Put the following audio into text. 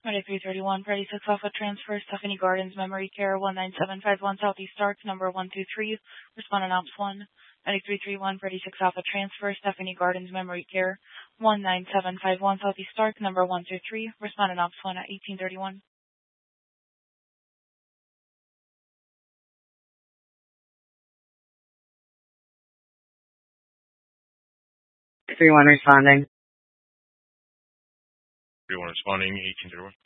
2331, Freddy 6 Alpha Transfer, Stephanie Gardens, Memory Care, 19751 Southeast Stark, number 123, respondent Ops 1. 9331, Freddy 6 Alpha Transfer, Stephanie Gardens, Memory Care, 19751 Southeast Stark, number 123, respondent Ops 1 at 1831. 31 responding. 31 responding, 1831.